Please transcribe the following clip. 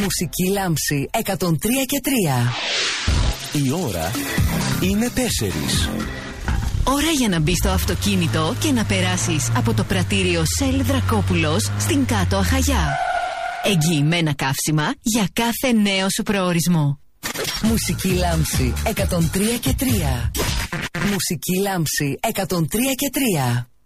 Μουσική λάμψη 103 και 3. Η ώρα είναι 4. Ώρα για να μπεις στο αυτοκίνητο και να περάσεις από το πρατήριο Shell Δρακόπουλος στην Κάτω Αχαγιά. Εγγυημένα καύσιμα για κάθε νέο σου προορισμό. Μουσική λάμψη 103 και 3. Μουσική λάμψη 103 και 3.